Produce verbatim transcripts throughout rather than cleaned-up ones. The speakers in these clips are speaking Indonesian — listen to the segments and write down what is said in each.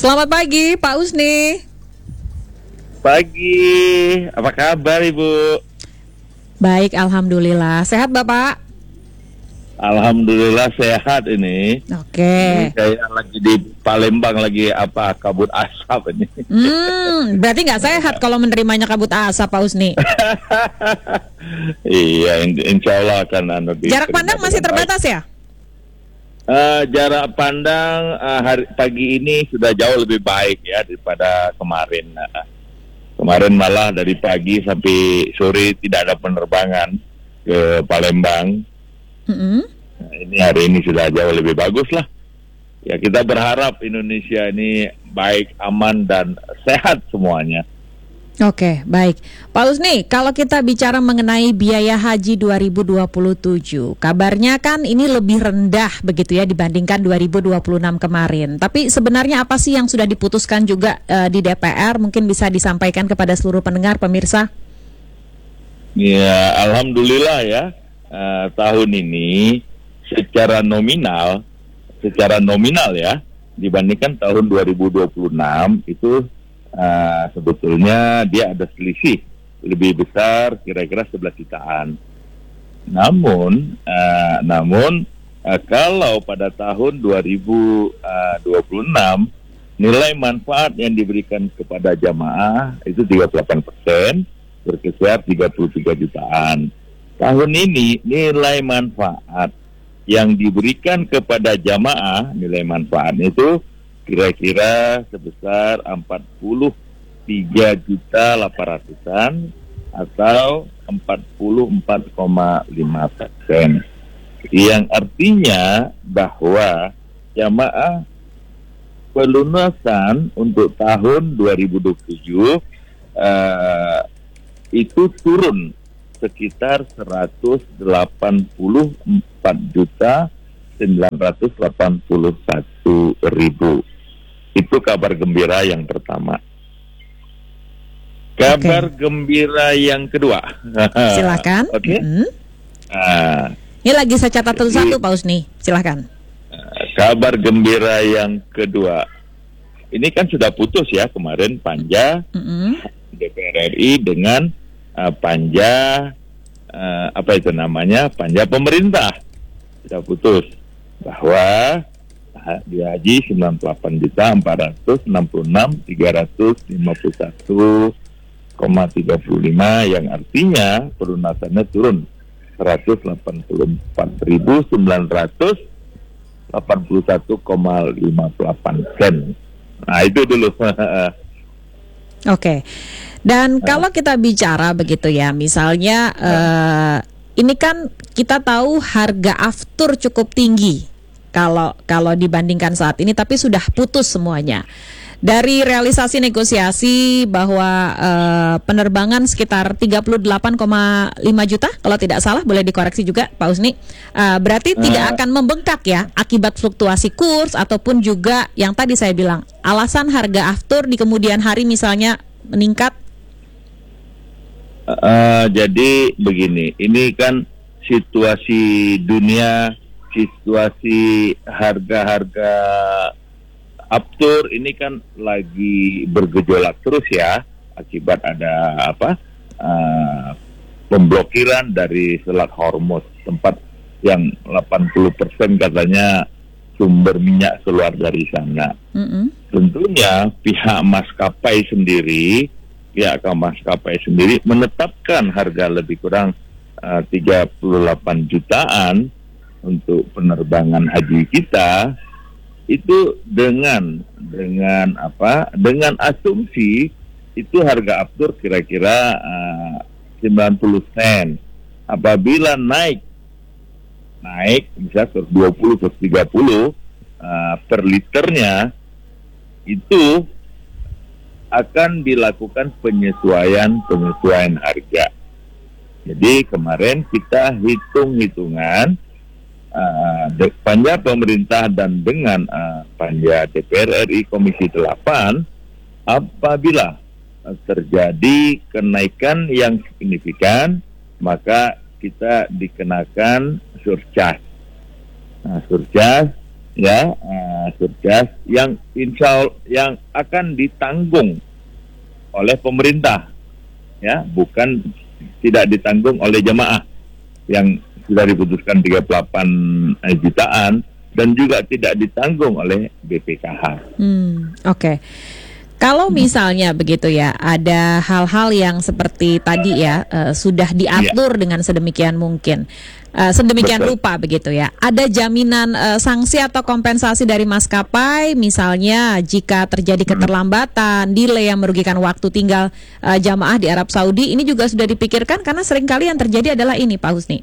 Selamat pagi, Pak Usni. Pagi, apa kabar Ibu? Baik, Alhamdulillah. Sehat Bapak? Alhamdulillah sehat ini. Oke. Ini saya lagi di Palembang lagi apa kabut asap ini. Hmm, berarti nggak sehat kalau menerimanya kabut asap, Pak Usni. Iya, in- insya Allah akan anu di- Jarak pandang masih dengan baik. terbatas ya? Eh, jarak pandang eh, hari pagi ini sudah jauh lebih baik ya daripada kemarin. Nah, kemarin malah dari pagi sampai sore tidak ada penerbangan ke Palembang. Mm-mm. Nah, ini hari ini sudah jauh lebih bagus lah. Ya kita berharap Indonesia ini baik, aman dan sehat semuanya. Oke, baik. Pak Usni, kalau kita bicara mengenai biaya haji dua ribu dua puluh tujuh, kabarnya kan ini lebih rendah begitu ya dibandingkan dua ribu dua puluh enam kemarin. Tapi sebenarnya apa sih yang sudah diputuskan juga uh, di D P R? Mungkin bisa disampaikan kepada seluruh pendengar, pemirsa. Ya Alhamdulillah ya uh, tahun ini secara nominal, secara nominal ya dibandingkan tahun dua ribu dua puluh enam itu uh, sebetulnya dia ada selisih lebih besar kira-kira sebelas jutaan. Namun, uh, namun uh, kalau pada tahun dua ribu dua puluh enam nilai manfaat yang diberikan kepada jamaah itu tiga puluh delapan persen, berkisar tiga puluh tiga jutaan. Tahun ini nilai manfaat yang diberikan kepada jamaah, nilai manfaatnya itu kira-kira sebesar empat puluh tiga juta delapan ratusan atau empat puluh empat koma lima persen. Yang artinya bahwa jamaah pelunasan untuk tahun dua ribu dua puluh tujuh uh, itu turun sekitar seratus delapan puluh empat juta sembilan ratus delapan puluh satu ribu. Itu kabar gembira yang pertama. Kabar okay. gembira yang kedua. Silakan. Oke. Okay? Mm-hmm. Nah, ini lagi saya catat satu-satu Pak Usni. Silakan. Kabar gembira yang kedua. Ini kan sudah putus ya kemarin panja mm-hmm. D P R R I dengan uh, panja uh, apa itu namanya panja pemerintah sudah putus bahwa di haji sembilan puluh delapan juta empat ratus enam puluh enam ribu tiga ratus lima puluh satu koma tiga puluh lima yang artinya pelunasannya turun seratus delapan puluh empat ribu sembilan ratus delapan puluh satu koma lima delapan sen. Nah itu dulu. Oke. Dan kalau kita bicara begitu ya, misalnya uh, ini kan kita tahu harga aftur cukup tinggi kalau kalau dibandingkan saat ini, tapi sudah putus semuanya. Dari realisasi negosiasi bahwa uh, penerbangan sekitar tiga puluh delapan koma lima juta, kalau tidak salah, boleh dikoreksi juga Pak Usni, uh, berarti uh. tidak akan membengkak ya akibat fluktuasi kurs ataupun juga yang tadi saya bilang alasan harga aftur di kemudian hari misalnya meningkat. Uh, jadi begini, ini kan situasi dunia, situasi harga-harga aftur ini kan lagi bergejolak terus ya akibat ada apa uh, pemblokiran dari Selat Hormuz, tempat yang delapan puluh persen katanya sumber minyak keluar dari sana. Mm-hmm. Tentunya pihak maskapai sendiri, pihak maskapai sendiri menetapkan harga lebih kurang uh, tiga puluh delapan jutaan untuk penerbangan haji kita. Itu dengan dengan apa? Dengan asumsi itu harga aftur kira-kira uh, sembilan puluh sen. Apabila naik naik bisa ke dua puluh ke tiga puluh uh, per liternya, itu akan dilakukan penyesuaian penyesuaian harga. Jadi kemarin kita hitung-hitungan Uh, de- panja pemerintah dan dengan uh, panja D P R R I Komisi delapan, apabila uh, terjadi kenaikan yang signifikan, maka kita dikenakan surcharge. Nah, surcharge ya uh, surcharge yang insya yang akan ditanggung oleh pemerintah, ya, bukan tidak ditanggung oleh jamaah yang sudah diputuskan tiga puluh delapan jutaan dan juga tidak ditanggung oleh B P K H. Hmm, Oke. Okay. Kalau misalnya begitu ya, ada hal-hal yang seperti tadi ya uh, sudah diatur ya. Dengan sedemikian mungkin, uh, sedemikian Betul. rupa begitu ya. Ada jaminan uh, sanksi atau kompensasi dari maskapai, misalnya jika terjadi keterlambatan, delay yang merugikan waktu tinggal uh, jamaah di Arab Saudi, ini juga sudah dipikirkan karena seringkali yang terjadi adalah ini, Pak Husni.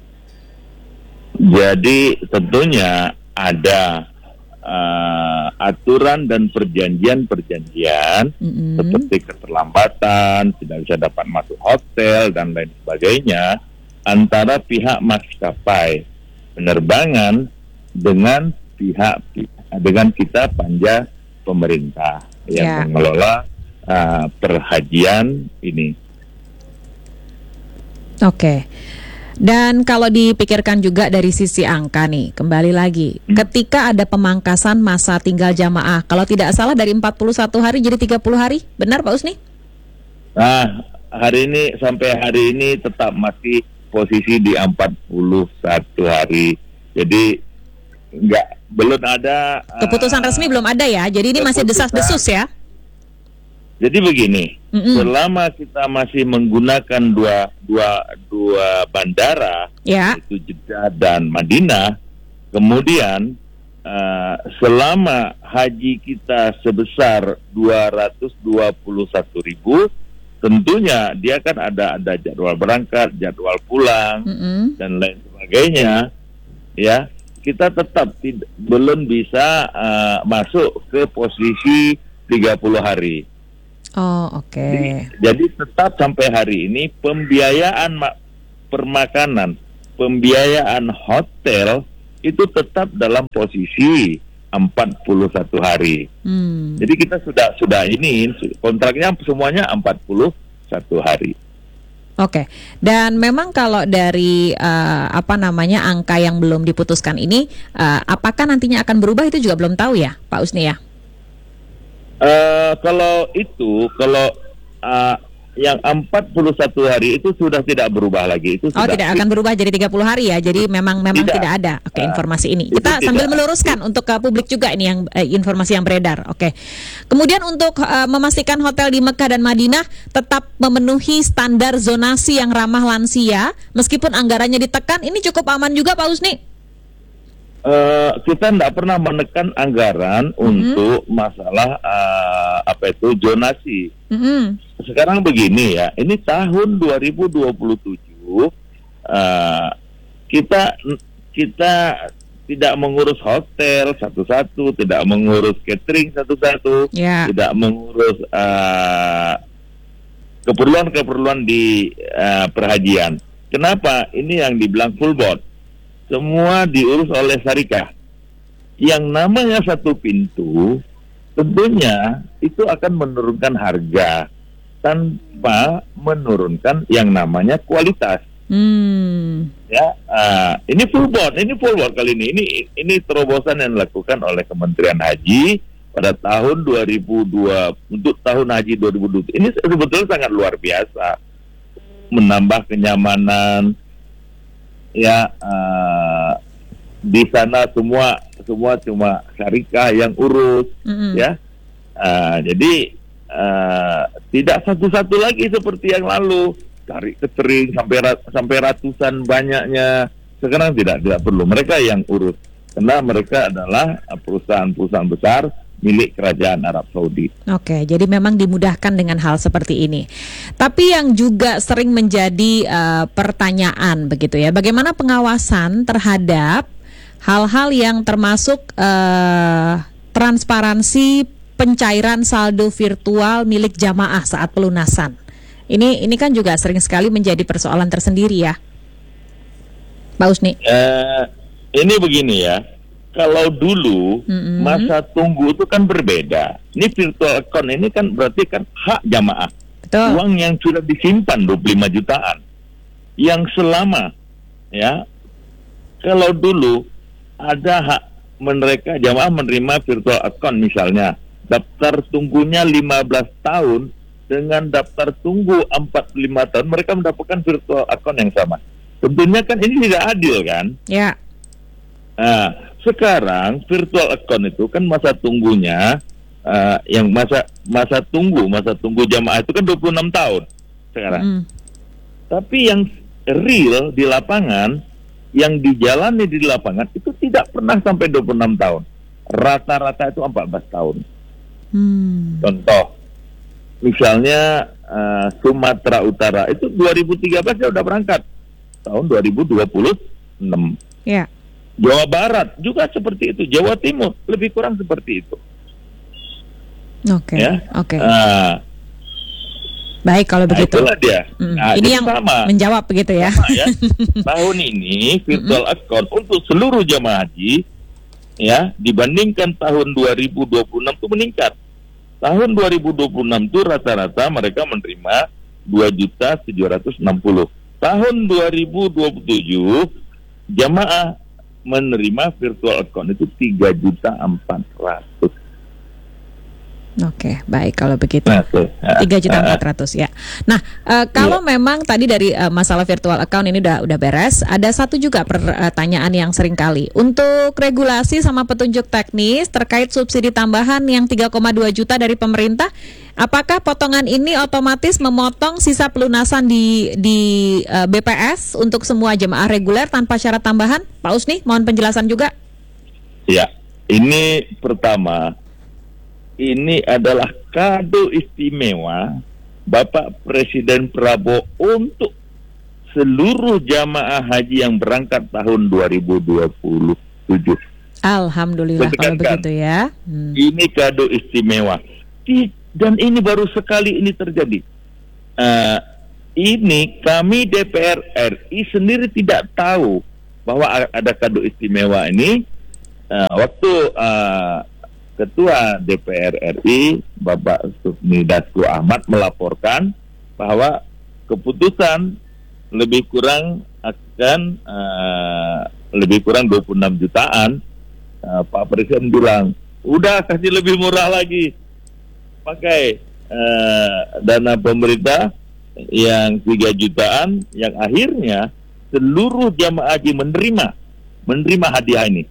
Jadi tentunya ada Uh, aturan dan perjanjian-perjanjian mm-hmm. seperti keterlambatan, tidak bisa dapat masuk hotel dan lain sebagainya antara pihak maskapai penerbangan dengan pihak dengan kita panja pemerintah yang yeah. mengelola uh, perhajian ini. Oke. Okay. Dan kalau dipikirkan juga dari sisi angka nih, kembali lagi, hmm. ketika ada pemangkasan masa tinggal jamaah, kalau tidak salah dari empat puluh satu hari jadi tiga puluh hari, benar Pak Husni? Nah, hari ini sampai hari ini tetap masih posisi di empat puluh satu hari. Jadi enggak belum ada keputusan uh, resmi belum ada ya. Jadi ini masih desas-desus ya. Jadi begini, mm-mm. selama kita masih menggunakan dua dua dua bandara, yeah. yaitu Jeddah dan Madinah, kemudian uh, selama haji kita sebesar dua ratus dua puluh satu ribu, tentunya dia kan ada ada jadwal berangkat, jadwal pulang, mm-mm. dan lain sebagainya, ya kita tetap tid- belum bisa uh, masuk ke posisi tiga puluh hari. Oh, oke. Okay. Jadi, jadi tetap sampai hari ini pembiayaan ma- permakanan, pembiayaan hotel itu tetap dalam posisi empat puluh satu hari. Hmm. Jadi kita sudah sudah ini kontraknya semuanya empat puluh satu hari. Oke. Okay. Dan memang kalau dari uh, apa namanya angka yang belum diputuskan ini, uh, apakah nantinya akan berubah itu juga belum tahu ya, Pak Husni ya? Uh, kalau itu, kalau uh, yang empat puluh satu hari itu sudah tidak berubah lagi. Itu oh, sudah tidak akan berubah jadi tiga puluh hari ya. Jadi memang memang tidak, tidak ada. Oke, okay, informasi ini. Kita sambil tidak. meluruskan untuk ke publik juga ini yang eh, informasi yang beredar. Oke. Okay. Kemudian untuk uh, memastikan hotel di Mekah dan Madinah tetap memenuhi standar zonasi yang ramah lansia meskipun anggarannya ditekan, ini cukup aman juga Pak Husni? Uh, kita tidak pernah menekan anggaran mm-hmm. untuk masalah uh, apa itu zonasi. Mm-hmm. Sekarang begini ya, ini tahun dua ribu dua puluh tujuh uh, kita kita tidak mengurus hotel satu-satu, tidak mengurus catering satu-satu, yeah. tidak mengurus uh, keperluan-keperluan di uh, perhajian. Kenapa? Ini yang dibilang full board. Semua diurus oleh syarikat. Yang namanya satu pintu, tentunya itu akan menurunkan harga tanpa menurunkan yang namanya kualitas. Hmm. Ya, uh, ini full board, ini full board kali ini. Ini ini terobosan yang dilakukan oleh Kementerian Haji pada tahun dua ribu dua untuk tahun haji dua ribu dua puluh. Ini sebetulnya sangat luar biasa, menambah kenyamanan. Ya, uh, di sana semua semua cuma syarikat yang urus, mm-hmm. ya. Uh, jadi uh, tidak satu-satu lagi seperti yang lalu, cari catering sampai rat- sampai ratusan banyaknya. Sekarang tidak tidak perlu, mereka yang urus karena mereka adalah perusahaan-perusahaan besar milik Kerajaan Arab Saudi. Oke, jadi memang dimudahkan dengan hal seperti ini. Tapi yang juga sering menjadi uh, pertanyaan begitu ya, bagaimana pengawasan terhadap hal-hal yang termasuk uh, transparansi pencairan saldo virtual milik jamaah saat pelunasan. Ini ini kan juga sering sekali menjadi persoalan tersendiri ya, Pak Husni. Uh, ini begini ya. Kalau dulu mm-hmm. masa tunggu itu kan berbeda. Ini virtual account ini kan berarti kan hak jamaah. Betul. Uang yang sudah disimpan dua puluh lima jutaan. Yang selama ya. Kalau dulu ada hak mereka jamaah menerima virtual account misalnya, daftar tunggunya lima belas tahun dengan daftar tunggu empat puluh lima tahun, mereka mendapatkan virtual account yang sama. Tentunya kan ini tidak adil kan? Ya. Nah, sekarang virtual account itu kan masa tunggunya uh, yang masa masa tunggu masa tunggu jamaah itu kan dua puluh enam tahun sekarang. Mm. Tapi yang real di lapangan, yang dijalani di lapangan itu tidak pernah sampai dua puluh enam tahun. Rata-rata itu empat belas tahun. Hmm. Contoh, misalnya uh, Sumatera Utara itu dua ribu tiga belas dia udah berangkat. Tahun dua ribu dua puluh enam. Ya. Jawa Barat juga seperti itu. Jawa Timur lebih kurang seperti itu. Oke. Okay. Ya? Oke. Okay. Uh, Baik kalau nah, begitu. Itulah dia. Hmm. Nah, ini yang sama. menjawab begitu ya. Sama, ya. Tahun ini virtual account untuk seluruh jamaah haji ya dibandingkan tahun dua ribu dua puluh enam itu meningkat. Tahun dua ribu dua puluh enam itu rata-rata mereka menerima dua juta tujuh ratus enam puluh. Tahun dua ribu dua puluh tujuh jamaah menerima virtual account itu tiga juta empat ratus. Oke, baik kalau begitu. tiga juta empat ratus ya. Nah, uh, kalau yeah. memang tadi dari uh, masalah virtual account ini udah udah beres, ada satu juga pertanyaan yang sering kali. Untuk regulasi sama petunjuk teknis terkait subsidi tambahan yang tiga koma dua juta dari pemerintah, apakah potongan ini otomatis memotong sisa pelunasan di di uh, B P S untuk semua jemaah reguler tanpa syarat tambahan? Pak Usni, mohon penjelasan juga. Ya, ini pertama ini adalah kado istimewa Bapak Presiden Prabowo untuk seluruh jamaah haji yang berangkat tahun dua ribu dua puluh tujuh. Alhamdulillah kalau begitu ya. Hmm. Ini kado istimewa. Dan ini baru sekali ini terjadi. Uh, ini kami D P R R I sendiri tidak tahu bahwa ada kado istimewa ini. Uh, waktu uh, Ketua D P R R I Bapak Sufmi Dasko Ahmad melaporkan bahwa keputusan lebih kurang akan uh, lebih kurang dua puluh enam jutaan, uh, Pak Presiden bilang udah kasih lebih murah lagi, pakai uh, dana pemerintah yang tiga jutaan, yang akhirnya seluruh jamaah haji menerima menerima hadiah ini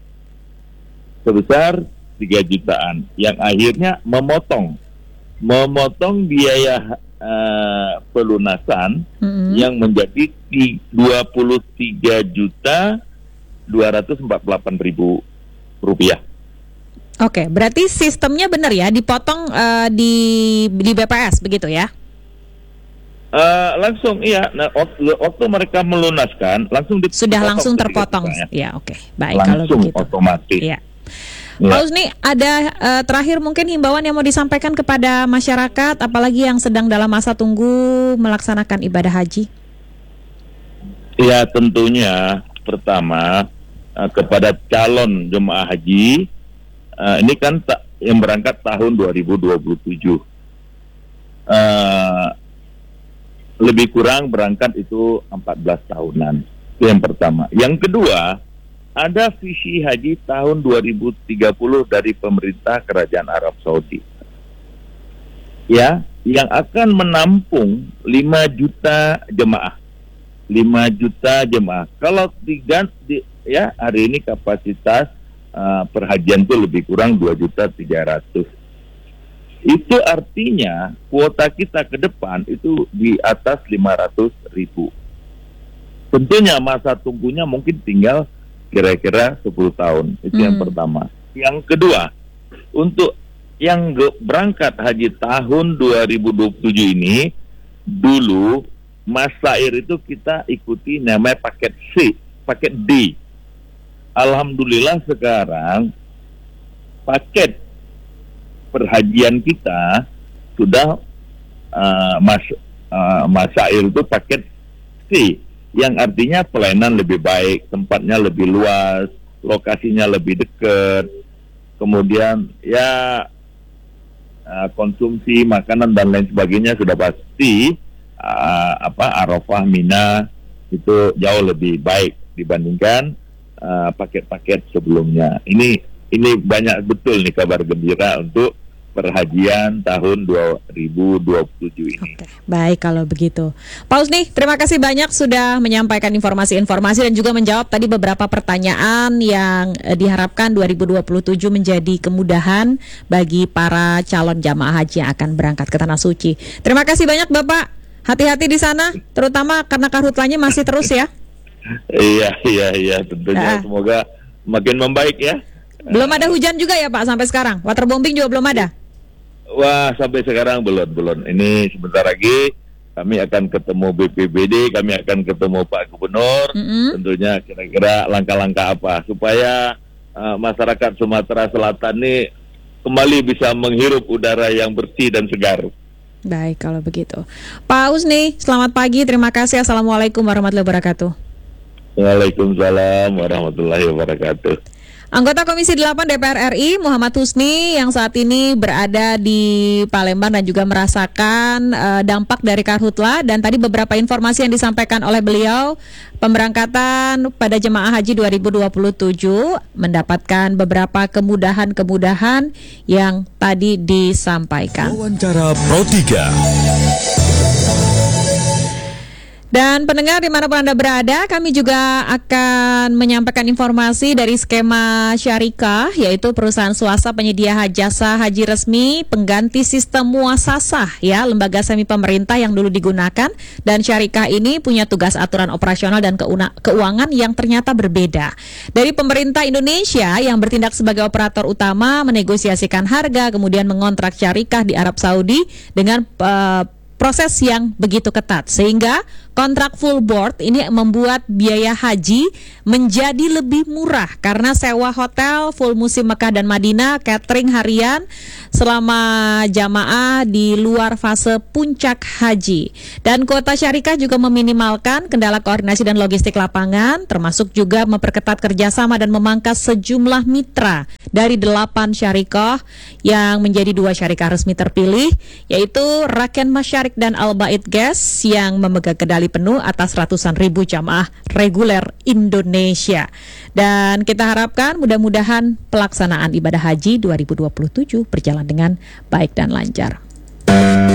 sebesar tiga jutaan, yang akhirnya memotong memotong biaya uh, pelunasan mm-hmm. yang menjadi dua puluh tiga juta dua ratus empat puluh delapan ribu rupiah. Oke, berarti sistemnya benar ya, dipotong uh, di di B P S begitu ya? Uh, langsung iya. Nah, waktu, waktu mereka melunaskan langsung dipotong, sudah langsung terpotong. Ya, oke, baik langsung kalau begitu. Otomatis. Ya. Ya. Pak Usni, ada uh, terakhir mungkin himbauan yang mau disampaikan kepada masyarakat, apalagi yang sedang dalam masa tunggu melaksanakan ibadah haji? Ya, tentunya pertama uh, kepada calon jemaah haji, uh, ini kan ta- yang berangkat tahun dua ribu dua puluh tujuh. Uh, lebih kurang berangkat itu empat belas tahunan. Itu yang pertama. Yang kedua, ada visi haji tahun dua ribu tiga puluh dari pemerintah Kerajaan Arab Saudi. Ya, yang akan menampung lima juta jemaah. lima juta jemaah. Kalau tiga di, ya hari ini kapasitas uh, perhajian itu lebih kurang dua juta tiga ratus. Itu artinya kuota kita ke depan itu di atas lima ratus ribu. Tentunya masa tunggunya mungkin tinggal kira-kira sepuluh tahun. Itu hmm. yang pertama. Yang kedua, untuk yang berangkat haji tahun dua ribu dua puluh tujuh ini, dulu masair itu kita ikuti namanya paket C, paket D. Alhamdulillah sekarang paket perhajian kita sudah uh, mas, uh, masair itu paket C, yang artinya pelayanan lebih baik, tempatnya lebih luas, lokasinya lebih dekat, kemudian ya uh, konsumsi makanan dan lain sebagainya sudah pasti uh, apa Arafah, Mina itu jauh lebih baik dibandingkan uh, paket-paket sebelumnya. Ini ini banyak betul nih kabar gembira untuk perhajian tahun dua ribu dua puluh tujuh ini. Oke, baik kalau begitu. Pak Husni, terima kasih banyak sudah menyampaikan informasi-informasi dan juga menjawab tadi beberapa pertanyaan yang eh, diharapkan dua ribu dua puluh tujuh menjadi kemudahan bagi para calon jamaah haji yang akan berangkat ke Tanah Suci. Terima kasih banyak Bapak. Hati-hati di sana, terutama karena karhutlanya masih terus ya. Iya, iya, iya, tentunya uh. semoga makin membaik ya. Belum ada hujan juga ya Pak sampai sekarang? Waterbombing juga belum ada? Wah, sampai sekarang belum, belum. Ini sebentar lagi kami akan ketemu B P B D, kami akan ketemu Pak Gubernur. Mm-hmm. Tentunya kira-kira langkah-langkah apa supaya uh, masyarakat Sumatera Selatan ini kembali bisa menghirup udara yang bersih dan segar. Baik, kalau begitu. Pak Husni, selamat pagi. Terima kasih. Assalamualaikum warahmatullahi wabarakatuh. Waalaikumsalam warahmatullahi wabarakatuh. Anggota Komisi delapan D P R R I Muhammad Husni yang saat ini berada di Palembang dan juga merasakan uh, dampak dari karhutla, dan tadi beberapa informasi yang disampaikan oleh beliau, pemberangkatan pada jemaah haji dua ribu dua puluh tujuh mendapatkan beberapa kemudahan-kemudahan yang tadi disampaikan. Wawancara Pro tiga. Dan pendengar dimanapun Anda berada, kami juga akan menyampaikan informasi dari skema Syarikah, yaitu perusahaan swasta penyedia jasa haji resmi pengganti sistem muasasah, ya, lembaga semi pemerintah yang dulu digunakan. Dan Syarikah ini punya tugas aturan operasional dan keuna- keuangan yang ternyata berbeda. Dari pemerintah Indonesia yang bertindak sebagai operator utama, menegosiasikan harga, kemudian mengontrak Syarikah di Arab Saudi dengan uh, proses yang begitu ketat, sehingga kontrak full board ini membuat biaya haji menjadi lebih murah karena sewa hotel full musim Mekah dan Madinah, catering harian selama jamaah di luar fase puncak haji. Dan kuota Syarikah juga meminimalkan kendala koordinasi dan logistik lapangan, termasuk juga memperketat kerjasama dan memangkas sejumlah mitra dari delapan Syarikah yang menjadi dua Syarikah resmi terpilih, yaitu Raken Masyarik dan Al-Bait Gas yang memegang kendali penuh atas ratusan ribu jamaah reguler Indonesia. Dan kita harapkan mudah-mudahan pelaksanaan ibadah haji dua ribu dua puluh tujuh berjalan dengan baik dan lancar.